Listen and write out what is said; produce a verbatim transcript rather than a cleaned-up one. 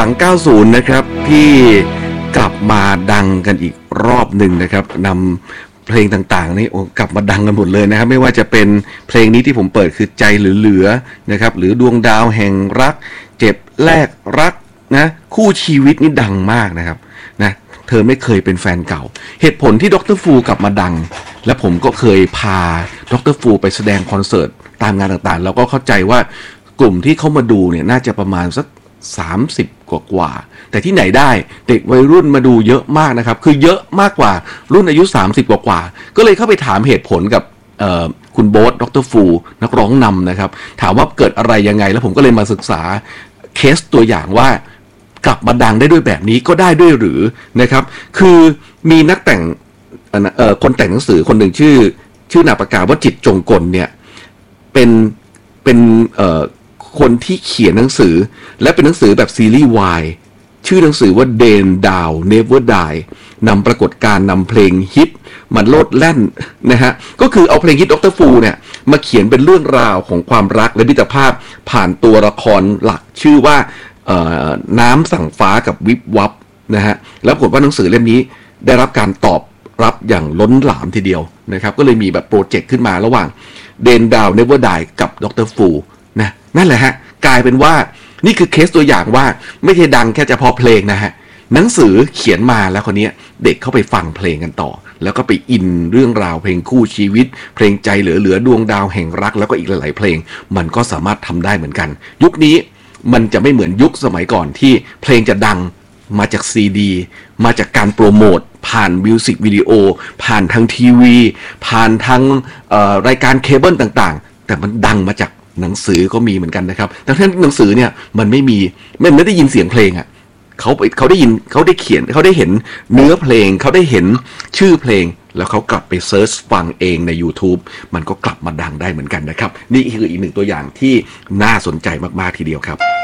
ง เก้าสิบ นะครับที่กลับมาดังกันอีกรอบหนึ่งนะครับนำเพลงต่างๆนี่กลับมาดังกันหมดเลยนะครับไม่ว่าจะเป็นเพลงนี้ที่ผมเปิดคือใจเหลือๆนะครับหรือดวงดาวแห่งรักเจ็บแลกรักนะคู่ชีวิตนี่ดังมากนะครับนะเธอไม่เคยเป็นแฟนเก่าเหตุผลที่ดร.ฟูกลับมาดังและผมก็เคยพาดร.ฟูไปแสดงคอนเสิร์ตตามงานต่างๆแล้วก็เข้าใจว่ากลุ่มที่เขามาดูเนี่ยน่าจะประมาณสักสามสิบกว่ากว่าแต่ที่ไหนได้เด็กวัยรุ่นมาดูเยอะมากนะครับคือเยอะมากกว่ารุ่นอายุสามสิบกว่ากว่าก็เลยเข้าไปถามเหตุผลกับคุณโบ๊ทดร.ฟูนักร้องนำนะครับถามว่าเกิดอะไรยังไงแล้วผมก็เลยมาศึกษาเคสตัวอย่างว่ากลับมาดังได้ด้วยแบบนี้ก็ได้ด้วยหรือนะครับคือมีนักแต่งคนแต่งหนังสือคนหนึ่งชื่อชื่อนามปากกาว่าจิตจงกลเนี่ยเป็นเป็นคนที่เขียนหนังสือและเป็นหนังสือแบบซีรีส์วายชื่อหนังสือว่า Rain Down Never Die นำปรากฏการณ์นำเพลงฮิตมันโลดแล่นนะฮะก็คือเอาเพลงฮิตดร.ฟูเนี่ยมาเขียนเป็นเรื่องราวของความรักและมิตรภาพผ่านตัวละครหลักชื่อว่าน้ำสั่งฟ้ากับวิบวับนะฮะแล้วปรากฏว่าหนังสือเล่มนี้ได้รับการตอบรับอย่างล้นหลามทีเดียวนะครับก็เลยมีแบบโปรเจกต์ขึ้นมาระหว่าง Rain Down Never Die กับดร.ฟูนะนั่นแหละฮะกลายเป็นว่านี่คือเคสตัวอย่างว่าไม่ใช่ดังแค่เฉพาะเพลงนะฮะหนังสือเขียนมาแล้วคนนี้เด็กเข้าไปฟังเพลงกันต่อแล้วก็ไปอินเรื่องราวเพลงคู่ชีวิตเพลงใจเหลือเหลือดวงดาวแห่งรักแล้วก็อีกหลายๆเพลงมันก็สามารถทำได้เหมือนกันยุคนี้มันจะไม่เหมือนยุคสมัยก่อนที่เพลงจะดังมาจากซีดีมาจากการโปรโมทผ่านมิวสิกวิดีโอผ่านทางทีวีผ่านทางรายการเคเบิลต่างๆแต่มันดังมาจากหนังสือก็มีเหมือนกันนะครับแต่ถ้าหนังสือเนี่ยมันไม่มีมันไม่ได้ยินเสียงเพลงอ่ะเขาเขาได้ยินเขาได้เขียนเขาได้เห็นเนื้อเพลงเขาได้เห็นชื่อเพลงแล้วเขากลับไปเซิร์ชฟังเองใน YouTube มันก็กลับมาดังได้เหมือนกันนะครับนี่คืออีกหนึ่งตัวอย่างที่น่าสนใจมากๆทีเดียวครับ